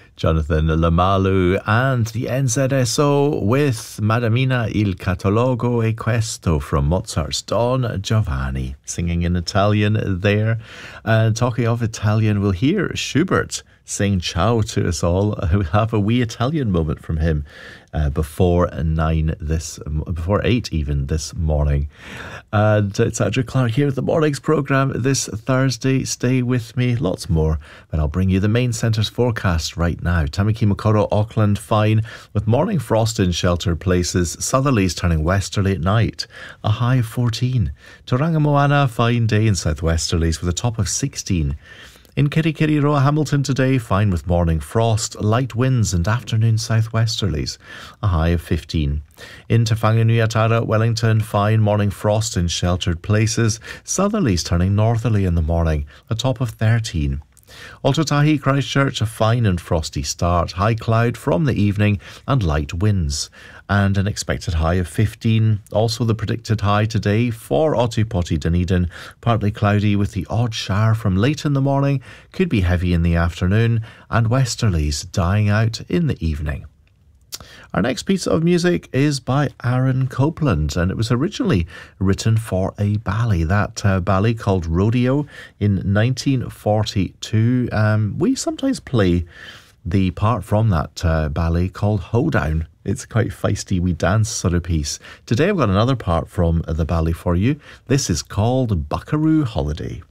Jonathan Lamalu and the NZSO with Madamina il catalogo e questo from Mozart's Don Giovanni, singing in Italian there. And talking of Italian, we'll hear Schubert sing ciao to us all. We'll have a wee Italian moment from him before 8 even this morning. And it's Andrew Clark here with the Mornings programme this Thursday. Stay with me, lots more, but I'll bring you the main centre's forecast right now. Tamaki Makaurau, Auckland, fine, with morning frost in sheltered places, southerlies turning westerly at night, a high of 14. Tauranga Moana, fine day in southwesterlies with a top of 16. In Kirikiriroa, Hamilton today, fine with morning frost, light winds and afternoon southwesterlies, a high of 15. In Te Whanganuiatara, Wellington, fine morning frost in sheltered places, southerlies turning northerly in the morning, a top of 13. Ōtautahi, Christchurch, a fine and frosty start, high cloud from the evening and light winds, and an expected high of 15. Also the predicted high today for Ōtepoti, Dunedin, partly cloudy with the odd shower from late in the morning, could be heavy in the afternoon, and westerlies dying out in the evening. Our next piece of music is by Aaron Copland, and it was originally written for a ballet, that ballet called Rodeo in 1942. We sometimes play the part from that ballet called Hoedown. It's quite feisty, we dance sort of piece. Today I've got another part from the ballet for you. This is called Buckaroo Holiday.